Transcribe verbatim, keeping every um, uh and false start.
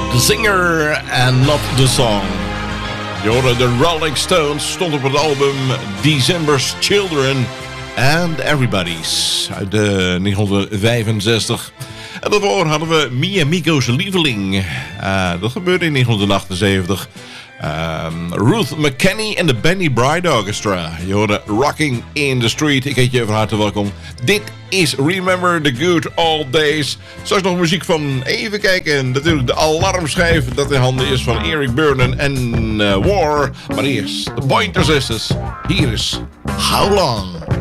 The Singer and Not the Song. Je hoorde de Rolling Stones, stond op het album December's Children and Everybody's uit de negentien vijfenzestig. En daarvoor hadden we Mia Miko's Lieveling. Uh, dat gebeurde in negentien achtenzeventig. Um, Ruth McKenney en de Benny Bride Orchestra. Je hoorde Rocking in the Street. Ik heet je van harte welkom. Dit is Remember the Good Old Days. Straks nog muziek van, even kijken, natuurlijk de alarmschijf dat in handen is van Eric Burdon en uh, War. Maar eerst de Pointer Sisters. Hier is How Long.